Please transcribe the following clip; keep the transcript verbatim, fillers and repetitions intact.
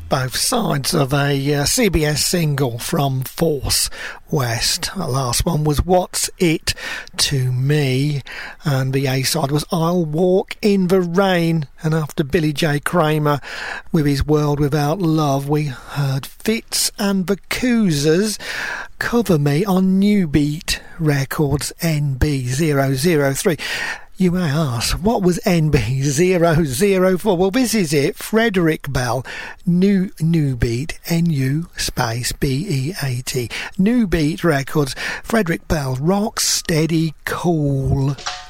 both sides of a uh, C B S single from Force West. The last one was What's It To Me, and the A-side was I'll Walk in the Rain. And after Billy J. Kramer with his World Without Love, we heard Fitz and the Coozers Cover Me on New Beat Records N B zero zero three. You may ask, what was N B zero zero four? Well, this is it. Frederick Bell, New New Beat, N U space B E A T. New Beat Records, Frederick Bell, Rock Steady Cool.